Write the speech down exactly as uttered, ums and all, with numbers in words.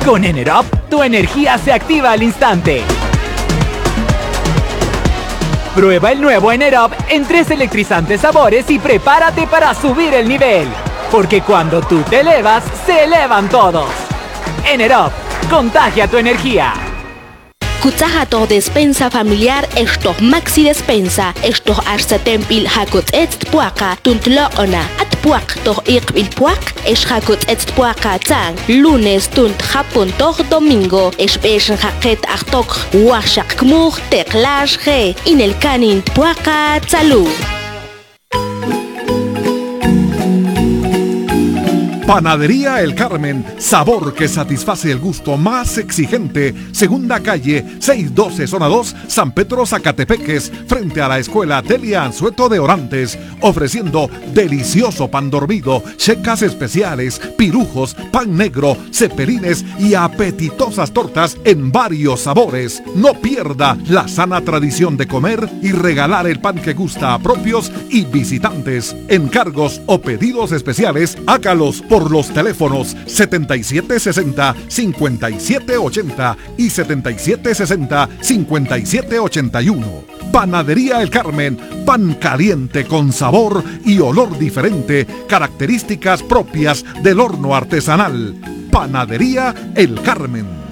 Con Enerop, tu energía se activa al instante. Prueba el nuevo Enerop en tres electrizantes sabores y prepárate para subir el nivel. Porque cuando tú te elevas, se elevan todos. Enerop, contagia tu energía. Kutsahato despensa familiar estos maxi despensa estos arsetempil hakut etzt puaka tuntloona atpuak toh iqbil puak es hakut etzt puaka tang lunes tunt hapun toh domingo es beshen haket achtok washak kmur teklash he in el canin puaka tzalu. Panadería El Carmen, sabor que satisface el gusto más exigente. Segunda calle, seiscientos doce, zona dos, San Pedro, Zacatepeques, frente a la escuela Telia Anzueto de Orantes, ofreciendo delicioso pan dormido, checas especiales, pirujos, pan negro, cepelines y apetitosas tortas en varios sabores. No pierda la sana tradición de comer y regalar el pan que gusta a propios y visitantes. Encargos o pedidos especiales, hágalos por los teléfonos setenta y siete sesenta, cincuenta y siete ochenta y setenta y siete sesenta, cincuenta y siete ochenta y uno. Panadería El Carmen, pan caliente con sabor y olor diferente, características propias del horno artesanal. Panadería El Carmen.